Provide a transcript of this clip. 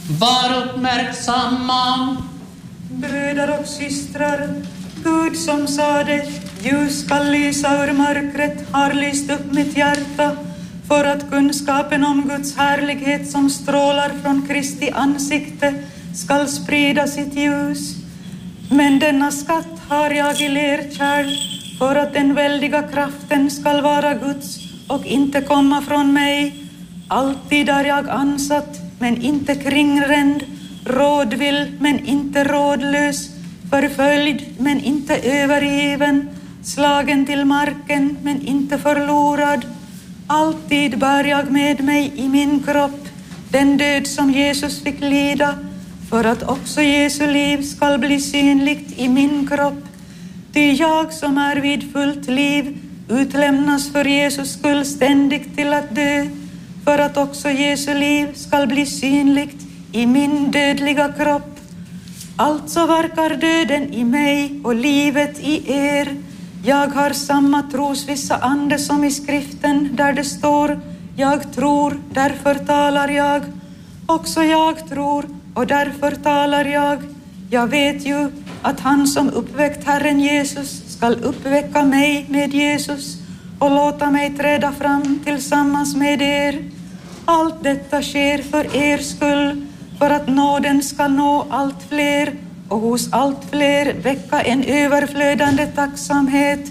Var uppmärksamma. Bröder och systrar, Gud som sade, ljus skall lysa ur mörkret, har lyst upp mitt hjärta för att kunskapen om Guds härlighet som strålar från Kristi ansikte skall sprida sitt ljus. Men denna skatt har jag i lerkärl för att den väldiga kraften skall vara Guds och inte komma från mig. Alltid är jag ansatt, men inte kringränd, rådvill, men inte rådlös, förföljd, men inte övergiven, slagen till marken, men inte förlorad. Alltid bär jag med mig i min kropp den död som Jesus fick lida, för att också Jesu liv skall bli synligt i min kropp. Ty jag som är vid fullt liv utlämnas för Jesus skull ständigt till att dö, för att också Jesu liv skall bli synligt i min dödliga kropp. Alltså verkar döden i mig och livet i er. Jag har samma trosvissa ande som i skriften där det står: jag tror, därför talar jag. Också jag tror och därför talar jag. Jag vet ju att han som uppväckt Herren Jesus skall uppväcka mig med Jesus och låta mig träda fram tillsammans med er. Allt detta sker för er skull, för att nåden ska nå allt fler och hos allt fler väcka en överflödande tacksamhet.